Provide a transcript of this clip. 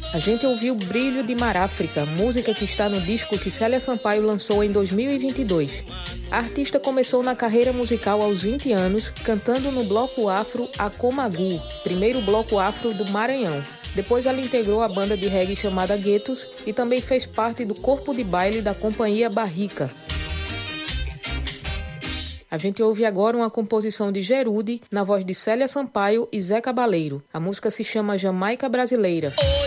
A gente ouviu Brilho de Mar África, música que está no disco que Célia Sampaio lançou em 2022. A artista começou na carreira musical aos 20 anos, cantando no bloco afro Acomagu, primeiro bloco afro do Maranhão. Depois ela integrou a banda de reggae chamada Guetos e também fez parte do corpo de baile da companhia Barrica. A gente ouve agora uma composição de Gerude, na voz de Célia Sampaio e Zé Cabaleiro. A música se chama Jamaica Brasileira.